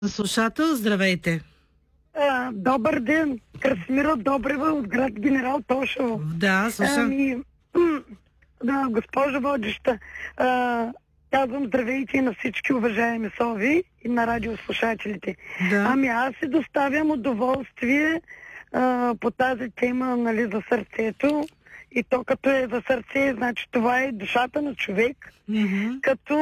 Слушател, здравейте! Добър ден! Красимира Добрева от град Генерал Тошево. Да, слушам. Да, госпожо водеща, казвам здравейте и на всички уважаеми сови и на радиослушателите. Да. Аз си доставям удоволствие по тази тема, нали, за сърцето. И то като е за сърце, значи това е душата на човек. Като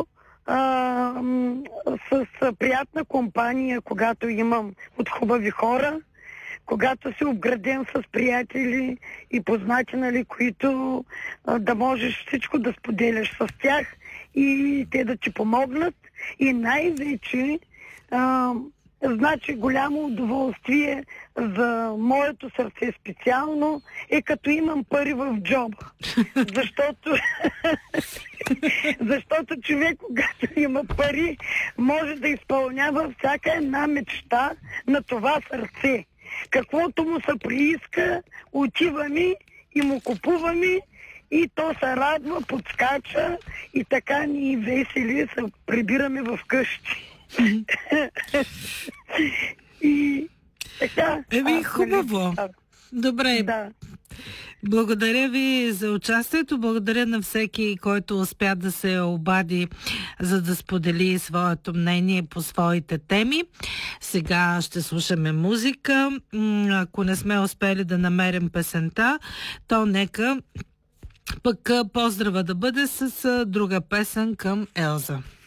с приятна компания, когато имам от хубави хора, когато си обграден с приятели и познати, нали, които да можеш всичко да споделяш с тях и те да ти помогнат. И най-вече значи голямо удоволствие за моето сърце специално е като имам пари в джоба. Защото човек, когато има пари, може да изпълнява всяка една мечта на това сърце. Каквото му се прииска, отиваме и му купуваме и то се радва, подскача и така ни весели се прибираме в къщи. И така. Хубаво. Добре. Да. Благодаря ви за участието. Благодаря на всеки, който успя да се обади, за да сподели своето мнение по своите теми. Сега ще слушаме музика. Ако не сме успели да намерим песента, то нека пък поздрава да бъде с друга песен към Елза.